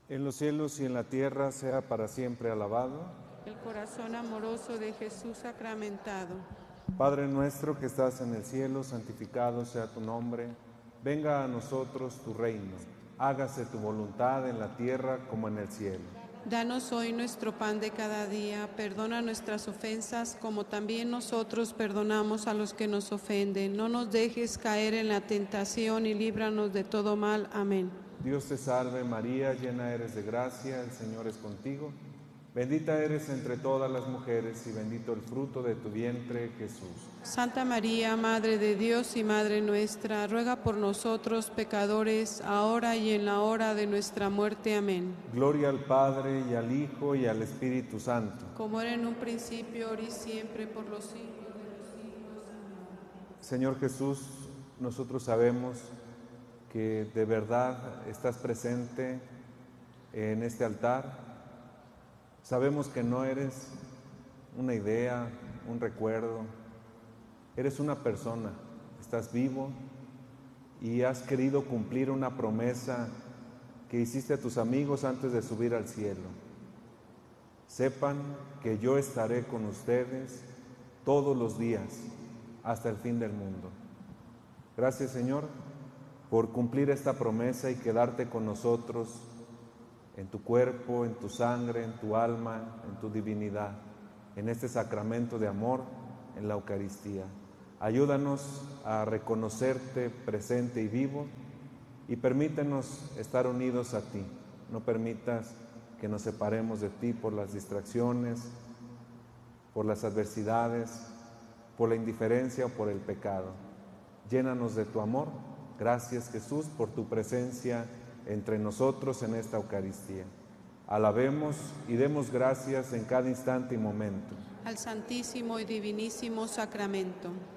en los cielos y en la tierra, sea para siempre alabado. El corazón amoroso de Jesús sacramentado. Padre nuestro que estás en el cielo, santificado sea tu nombre. Venga a nosotros tu reino. Hágase tu voluntad en la tierra como en el cielo. Danos hoy nuestro pan de cada día, perdona nuestras ofensas como también nosotros perdonamos a los que nos ofenden. No nos dejes caer en la tentación y líbranos de todo mal. Amén. Dios te salve María, llena eres de gracia, el Señor es contigo. Bendita eres entre todas las mujeres y bendito el fruto de tu vientre, Jesús. Santa María, Madre de Dios y Madre nuestra, ruega por nosotros pecadores, ahora y en la hora de nuestra muerte. Amén. Gloria al Padre y al Hijo y al Espíritu Santo. Como era en un principio, ahora y siempre, por los siglos de los siglos. Amén. Señor Jesús, nosotros sabemos que de verdad estás presente en este altar. Sabemos que no eres una idea, un recuerdo, eres una persona, estás vivo y has querido cumplir una promesa que hiciste a tus amigos antes de subir al cielo. Sepan que yo estaré con ustedes todos los días hasta el fin del mundo. Gracias, Señor, por cumplir esta promesa y quedarte con nosotros en tu cuerpo, en tu sangre, en tu alma, en tu divinidad, en este sacramento de amor, en la Eucaristía. Ayúdanos a reconocerte presente y vivo y permítenos estar unidos a ti. No permitas que nos separemos de ti por las distracciones, por las adversidades, por la indiferencia o por el pecado. Llénanos de tu amor. Gracias, Jesús, por tu presencia entre nosotros en esta Eucaristía. Alabemos y demos gracias en cada instante y momento Al Santísimo y Divinísimo Sacramento.